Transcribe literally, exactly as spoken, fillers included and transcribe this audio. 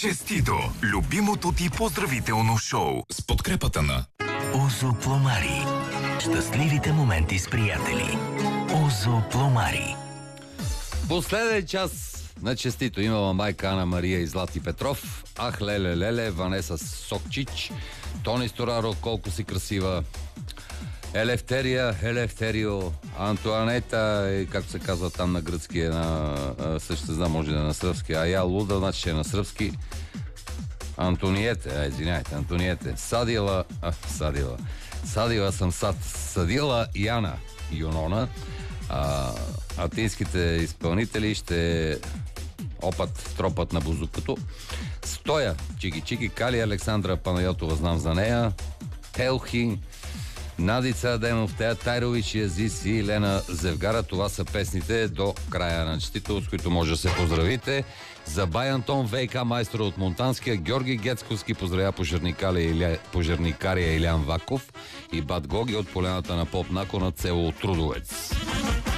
Честито! Любимото ти поздравително шоу с подкрепата на Озо Пломари. Щастливите моменти с приятели. Озо Пломари. Последен час на Честито имала майка Ана Мария и Злати Петров, Ах Леле Леле, Ванеса Сокчич, Тони Стораро, колко си красива, Елефтерия, Елефтерио, Антуанета, и както се казва там на гръцки, е на, също знам, може да е на сръбски, а я Луда, значи ще е на сръбски. Антониете, а, извиняйте, Антониете, Садила, а, Садила, Садила съм сад, Садила Яна Юнона, а, атинските изпълнители ще опът тропът на бузукато. Стоя, Чики-Чики, Кали, Александра Панайотова, знам за нея, Телхи, Надица Адемов, Тея Тайрович, Язис и Лена Зевгара. Това са песните до края на Честито, с които може да се поздравите. За Бай Антон, ВК майстора от Монтанския, Георги Гецковски поздравя пожарникария Илян Ваков и Бат Гоги от поляната на Поп Нако на село Трудовец.